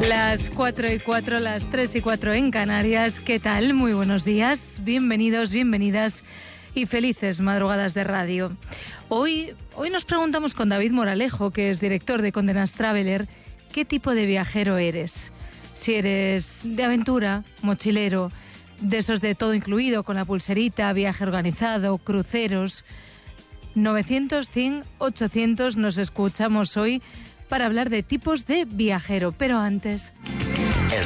Las 4:04, las 3:04 en Canarias. ¿Qué tal? Muy buenos días. Bienvenidos, bienvenidas y felices madrugadas de radio. Hoy nos preguntamos con David Moralejo, que es director de Condé Nast Traveler, ¿qué tipo de viajero eres? Si eres de aventura, mochilero, de esos de todo incluido, con la pulserita, viaje organizado, cruceros. 900, 100, 800 nos escuchamos hoy para hablar de tipos de viajero. Pero antes...